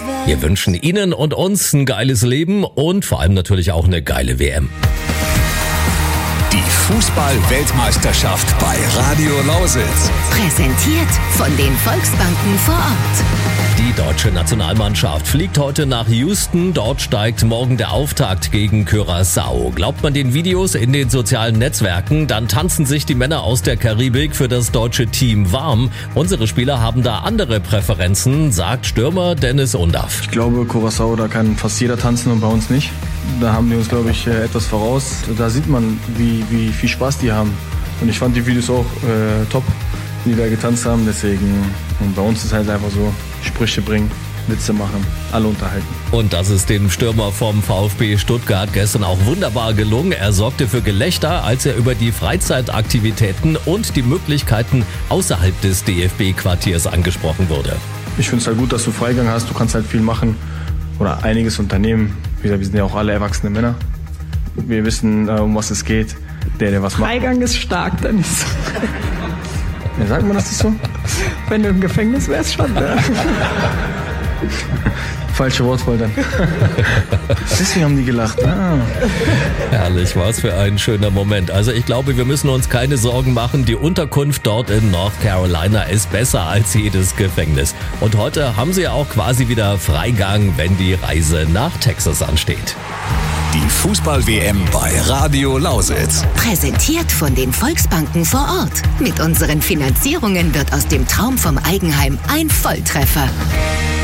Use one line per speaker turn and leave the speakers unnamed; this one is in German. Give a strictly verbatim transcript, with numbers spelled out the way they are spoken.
Wir wünschen Ihnen und uns ein geiles Leben und vor allem natürlich auch eine geile W M.
Die Fußball-Weltmeisterschaft bei Radio Lausitz.
Präsentiert von den Volksbanken vor Ort.
Die deutsche Nationalmannschaft fliegt heute nach Houston. Dort steigt morgen der Auftakt gegen Curaçao. Glaubt man den Videos in den sozialen Netzwerken, dann tanzen sich die Männer aus der Karibik für das deutsche Team warm. Unsere Spieler haben da andere Präferenzen, sagt Stürmer Dennis Undaff.
Ich glaube, Curaçao, da kann fast jeder tanzen und bei uns nicht. Da haben die uns, glaube ich, etwas voraus. Da sieht man, wie, wie viel Spaß die haben. Und ich fand die Videos auch äh, top, wie wir getanzt haben. Deswegen, und bei uns ist halt einfach so, Sprüche bringen, Witze machen, alle unterhalten.
Und das ist dem Stürmer vom VfB Stuttgart gestern auch wunderbar gelungen. Er sorgte für Gelächter, als er über die Freizeitaktivitäten und die Möglichkeiten außerhalb des D F B-Quartiers angesprochen wurde.
Ich finde es halt gut, dass du Freigang hast. Du kannst halt viel machen oder einiges unternehmen. Wie gesagt, wir sind ja auch alle erwachsene Männer. Wir wissen, um was es geht. Der, der was macht.
Freigang ist stark, Dennis.
Ja, sagt man das nicht so?
Wenn du im Gefängnis wärst, schon. Ne?
Falsche Wortwahl dann. Deswegen haben die gelacht. Ah.
Herrlich, was für ein schöner Moment. Also ich glaube, wir müssen uns keine Sorgen machen. Die Unterkunft dort in North Carolina ist besser als jedes Gefängnis. Und heute haben sie auch quasi wieder Freigang, wenn die Reise nach Texas ansteht.
Die Fußball-W M bei Radio Lausitz.
Präsentiert von den Volksbanken vor Ort. Mit unseren Finanzierungen wird aus dem Traum vom Eigenheim ein Volltreffer.